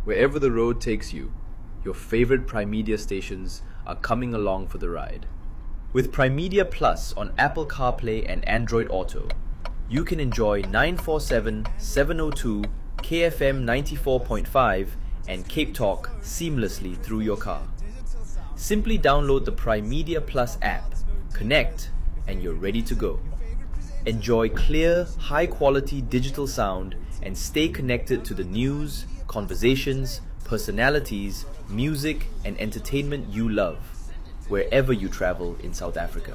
Wherever the road takes you, your favorite Primedia stations are coming along for the ride. With Primedia Plus on Apple CarPlay and Android Auto, you can enjoy 947, 702, KFM 94.5 and Cape Talk seamlessly through your car. Simply download the Primedia Plus app, connect, and you're ready to go. Enjoy clear, high-quality digital sound and stay connected to the news, conversations, personalities, music, and entertainment you love, wherever you travel in South Africa.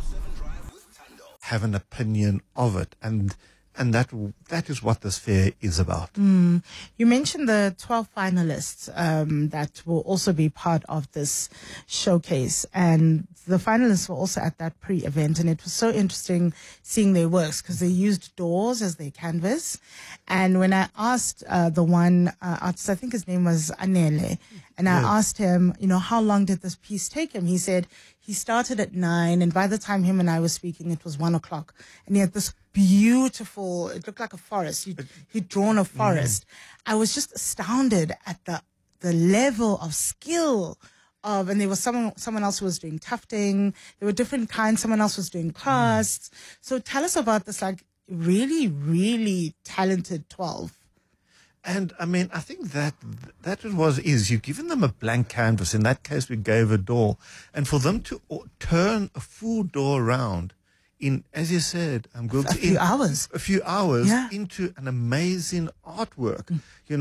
Have an opinion of it, and that is what this fair is about. You mentioned the 12 finalists that will also be part of this showcase, and the finalists were also at that pre-event, and it was so interesting seeing their works because they used doors as their canvas. And when I asked the one artist, I think his name was Anele, and I asked him, how long did this piece take him? He said he started at 9, and by the time him and I were speaking, it was 1 o'clock, and he had this beautiful, it looked like a forest. He'd drawn a forest. I was just astounded at the level of skill and there was someone else who was doing tufting. There were different kinds. Someone else was doing casts. So tell us about this, really, really talented 12. And I mean, I think that is you've given them a blank canvas. In that case, we gave a door, and for them to turn a full door around in, as you said, a few hours into an amazing artwork,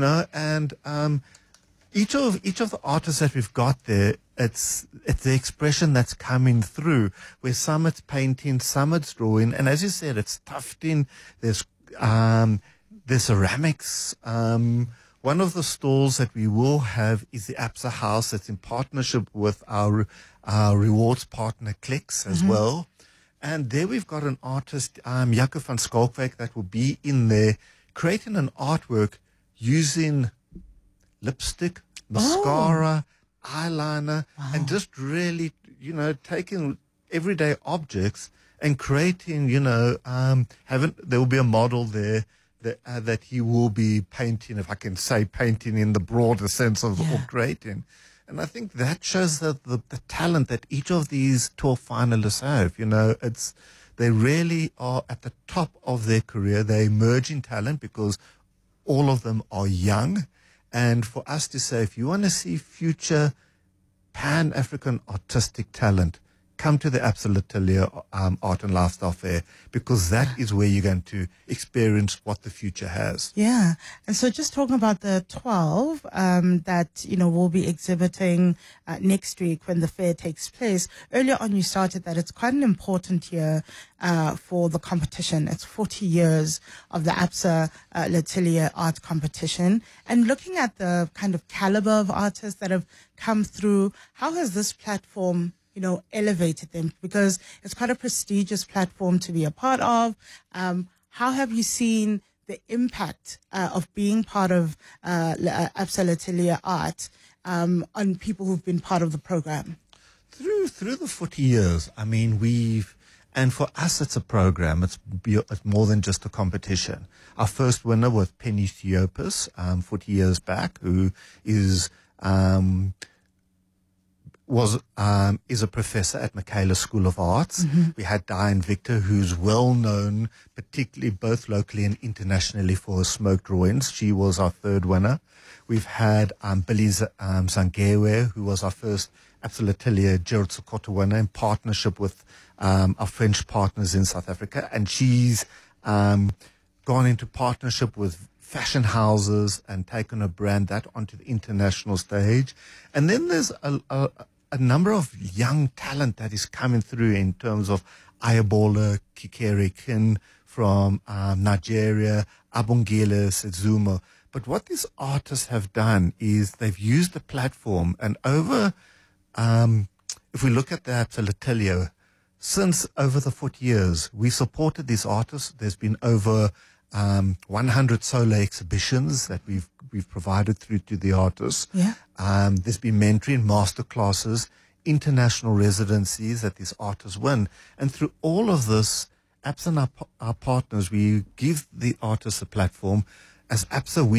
and each of the artists that we've got there, it's the expression that's coming through, where some it's painting, some it's drawing, and as you said, it's tufting. There's ceramics. One of the stalls that we will have is the Absa House. That's in partnership with our rewards partner Clicks as well. And there we've got an artist, Jaco van Skalkwyk, that will be in there creating an artwork using lipstick, mascara, eyeliner, and just really, taking everyday objects and creating, there will be a model there that he will be painting, if I can say painting in the broader sense of or creating. And I think that shows that the talent that each of these 12 finalists have. They really are at the top of their career. They're emerging talent because all of them are young. And for us to say, if you want to see future Pan-African artistic talent, come to the Absa Atelier Art and Lifestyle Fair, because that is where you're going to experience what the future has. Yeah. And so just talking about the 12 that, will be exhibiting next week when the fair takes place. Earlier on, you started that it's quite an important year for the competition. It's 40 years of the Absa Atelier Art Competition. And looking at the kind of caliber of artists that have come through, how has this platform elevated them? Because it's quite a prestigious platform to be a part of. How have you seen the impact of being part of Absa Atelier Art on people who've been part of the program? Through the 40 years, I mean, and for us, it's a program. It's more than just a competition. Our first winner was Penny Theopis, 40 years back, who is a professor at Michaela School of Arts. We had Diane Victor, who's well known, particularly both locally and internationally, for her smoke drawings. She was our third winner. We've had Billy Zangewe, who was our first Absa Atelier Gerald Sokoto winner in partnership with our French partners in South Africa. And she's gone into partnership with fashion houses and taken a brand that onto the international stage. And then there's a number of young talent that is coming through in terms of Ayabola Kikere Kin from Nigeria, Abongile Sezumo. But what these artists have done is they've used the platform, and if we look at the Absa Atelier, since over the 40 years, we supported these artists. There's been over 100 solo exhibitions that we've provided through to the artists. Yeah. There's been mentoring, master classes, international residencies that these artists win. And through all of this, Absa and our partners, we give the artists a platform. As Absa,